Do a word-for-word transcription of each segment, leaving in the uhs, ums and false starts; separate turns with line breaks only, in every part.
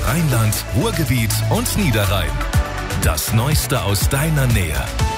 Rheinland, Ruhrgebiet und Niederrhein. Das Neueste aus deiner Nähe.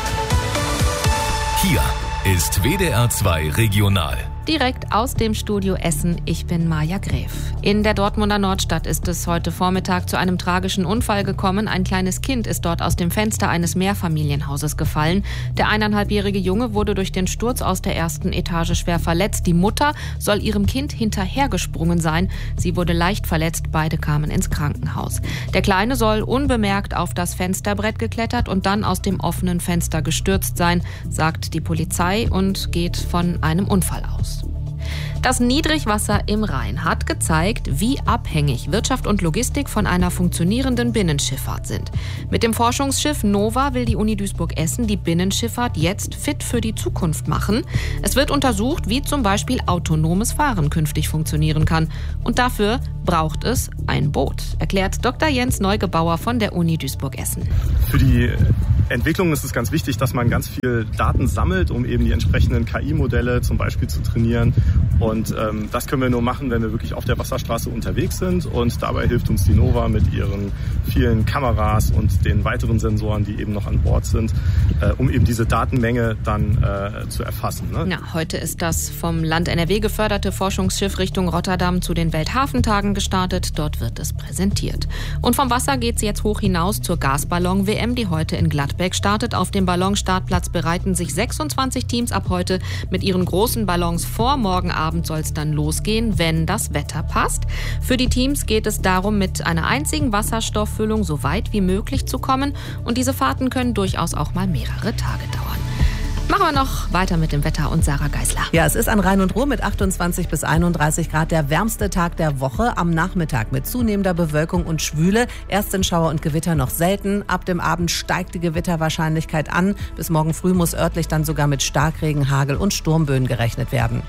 Hier ist W D R zwei Regional.
Direkt aus dem Studio Essen, ich bin Maja Gräf. In der Dortmunder Nordstadt ist es heute Vormittag zu einem tragischen Unfall gekommen. Ein kleines Kind ist dort aus dem Fenster eines Mehrfamilienhauses gefallen. Der eineinhalbjährige Junge wurde durch den Sturz aus der ersten Etage schwer verletzt. Die Mutter soll ihrem Kind hinterhergesprungen sein. Sie wurde leicht verletzt, beide kamen ins Krankenhaus. Der Kleine soll unbemerkt auf das Fensterbrett geklettert und dann aus dem offenen Fenster gestürzt sein, sagt die Polizei und geht von einem Unfall aus. Das Niedrigwasser im Rhein hat gezeigt, wie abhängig Wirtschaft und Logistik von einer funktionierenden Binnenschifffahrt sind. Mit dem Forschungsschiff Nova will die Uni Duisburg-Essen die Binnenschifffahrt jetzt fit für die Zukunft machen. Es wird untersucht, wie zum Beispiel autonomes Fahren künftig funktionieren kann. Und dafür braucht es ein Boot, erklärt Doktor Jens Neugebauer von der Uni Duisburg-Essen.
Für die Entwicklung ist es ganz wichtig, dass man ganz viel Daten sammelt, um eben die entsprechenden K I-Modelle zum Beispiel zu trainieren. Und ähm, das können wir nur machen, wenn wir wirklich auf der Wasserstraße unterwegs sind. Und dabei hilft uns die Nova mit ihren vielen Kameras und den weiteren Sensoren, die eben noch an Bord sind, äh, um eben diese Datenmenge dann äh, zu erfassen. Ne?
Ja, heute ist das vom Land N R W geförderte Forschungsschiff Richtung Rotterdam zu den Welthafentagen gestartet. Dort wird es präsentiert. Und vom Wasser geht es jetzt hoch hinaus zur Gasballon-W M, die heute in Gladbeck startet. Auf dem Ballonstartplatz bereiten sich sechsundzwanzig Teams ab heute mit ihren großen Ballons vor. Morgen Abend soll es dann losgehen, wenn das Wetter passt. Für die Teams geht es darum, mit einer einzigen Wasserstofffüllung so weit wie möglich zu kommen. Und diese Fahrten können durchaus auch mal mehrere Tage dauern. Machen wir noch weiter mit dem Wetter und Sarah Geisler.
Ja, es ist an Rhein und Ruhr mit achtundzwanzig bis einunddreißig Grad der wärmste Tag der Woche. Am Nachmittag mit zunehmender Bewölkung und Schwüle. Erst sind Schauer und Gewitter noch selten. Ab dem Abend steigt die Gewitterwahrscheinlichkeit an. Bis morgen früh muss örtlich dann sogar mit Starkregen, Hagel und Sturmböen gerechnet werden.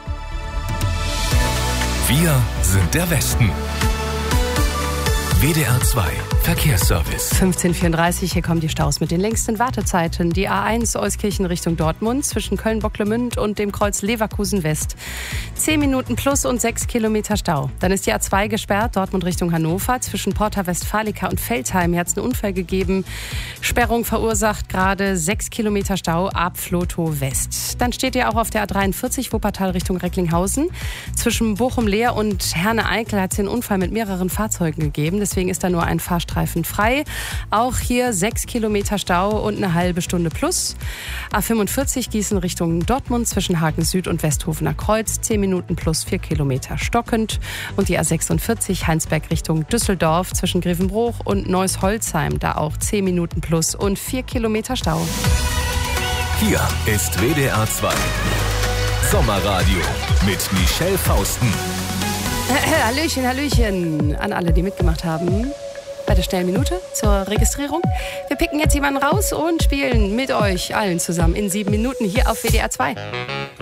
Wir sind der Westen. W D R zwei Verkehrsservice.
fünfzehn Uhr vierunddreißig, hier kommen die Staus mit den längsten Wartezeiten. Die A eins Euskirchen Richtung Dortmund zwischen Köln-Bocklemünd und dem Kreuz Leverkusen West. zehn Minuten plus und sechs Kilometer Stau. Dann ist die A zwei gesperrt, Dortmund Richtung Hannover. Zwischen Porta Westfalica und Veltheim hier hat es einen Unfall gegeben. Sperrung verursacht gerade sechs Kilometer Stau ab Flotow West. Dann steht ihr auch auf der A dreiundvierzig Wuppertal Richtung Recklinghausen. Zwischen Bochum-Leer und Herne-Eickel hat es einen Unfall mit mehreren Fahrzeugen gegeben. Deswegen ist da nur ein Fahrstreifen frei. Auch hier sechs Kilometer Stau und eine halbe Stunde plus. A fünfundvierzig Gießen Richtung Dortmund zwischen Hagen Süd und Westhofener Kreuz. zehn Minuten plus vier Kilometer stockend. Und die A sechsundvierzig Heinsberg Richtung Düsseldorf zwischen Grevenbruch und Neuss-Holzheim. Da auch zehn Minuten plus und vier Kilometer Stau.
Hier ist W D R zwei Sommerradio mit Michelle Fausten.
Hallöchen, Hallöchen an alle, die mitgemacht haben bei der schnellen Minute zur Registrierung. Wir picken jetzt jemanden raus und spielen mit euch allen zusammen in sieben Minuten hier auf W D R zwei.